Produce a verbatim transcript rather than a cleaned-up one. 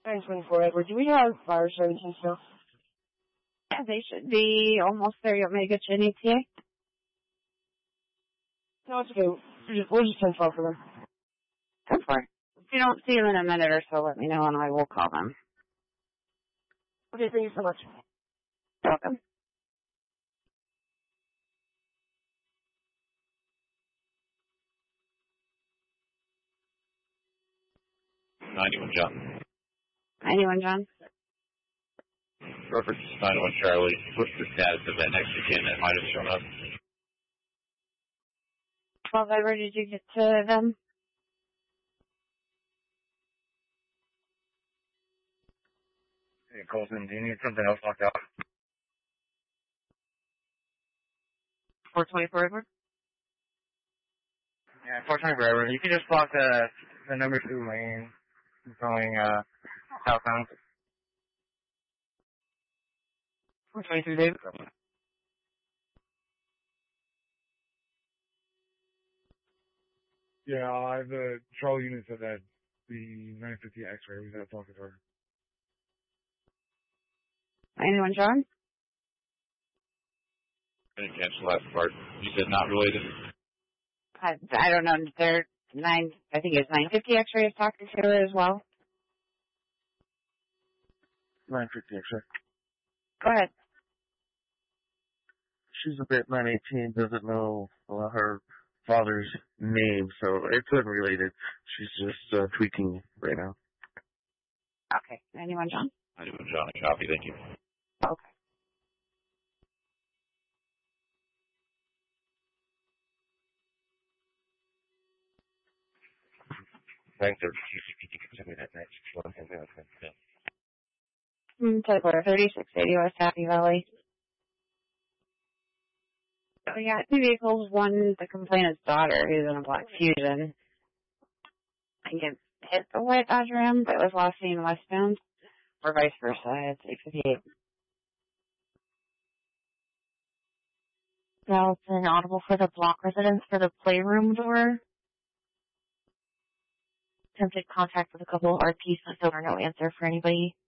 nine twenty-four, Edward. Do we have fire services still? Yeah, they should be almost there. You want me to get you an E T A? No, it's okay. We'll just, we'll just ten twelve for them. Go for it. If you don't see them in a minute or so, let me know and I will call them. Okay, thank you so much. You're welcome. ninety-one John. Anyone, John? Reference ninety-one Charlie. What's the status of that next weekend that might have shown up? twelve Edward, did you get to them? Hey, Colton, do you need something else locked out? four twenty-four Edward? Yeah, unfortunately for everyone. You can just block the, the number two lane going uh, southbound. four twenty-three, David. Yeah, I have the patrol unit said that the nine fifty X-ray was at talking to her. Anyone, John? I didn't catch the last part. You said not related? I, I don't know. They're nine, I think it's nine fifty X-ray is talking to her as well. nine fifty X-ray. Go ahead. She's a bit nine eighteen, doesn't know uh, her father's name, so it's unrelated. She's just uh, tweaking right now. Okay. Anyone, John? ninety-one John, a copy, thank you. Okay. Thanks, there's Q C P T continue that next one, and then it's going Mm, Tyler, thirty-six eighty West Happy Valley. So yeah, two vehicles. One, the complainant's daughter, who's in a black Fusion. I think it hit the white Dodge Ram, but it was last seen westbound, or vice versa. It's eight fifty-eight. Now it's inaudible for the block residents for the playroom door. Attempted contact with a couple of R Ps, but still no answer for anybody.